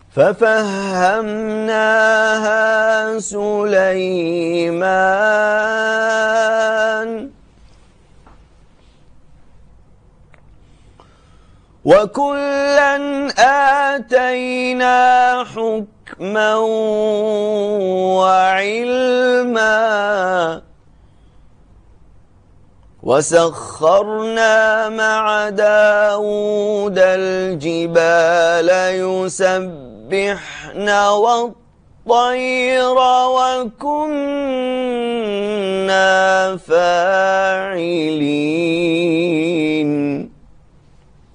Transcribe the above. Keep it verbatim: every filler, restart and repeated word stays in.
ففهمناها سليمان وكلا آتينا حكما وعلما وسخرنا مع داود الجبال يسبحن والطير وكنا فاعلين.